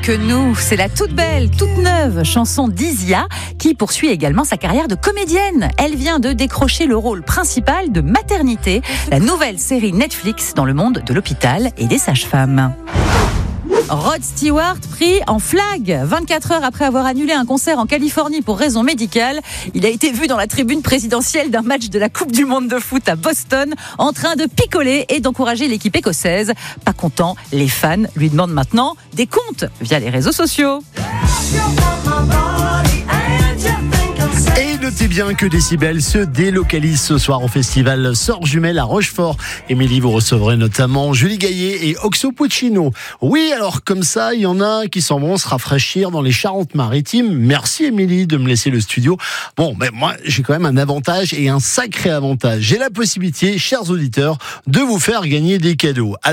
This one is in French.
que nous. C'est la toute belle, toute neuve chanson d'Isia qui poursuit également sa carrière de comédienne. Elle vient de décrocher le rôle principal de Maternité, la nouvelle série Netflix dans le monde de l'hôpital et des sages-femmes. Rod Stewart pris en flag. 24 heures après avoir annulé un concert en Californie pour raison médicale, il a été vu dans la tribune présidentielle d'un match de la Coupe du Monde de foot à Boston en train de picoler et d'encourager l'équipe écossaise. Pas content, les fans lui demandent maintenant des comptes via les réseaux sociaux. Et notez bien que Décibel se délocalise ce soir au festival Sœurs Jumelles à Rochefort. Émilie, vous recevrez notamment Julie Gaillet et Oxo Puccino. Oui, alors comme ça, il y en a qui s'en vont se rafraîchir dans les Charentes-Maritimes. Merci Émilie de me laisser le studio. Bon, moi, j'ai quand même un avantage et un sacré avantage. J'ai la possibilité, chers auditeurs, de vous faire gagner des cadeaux. Alors,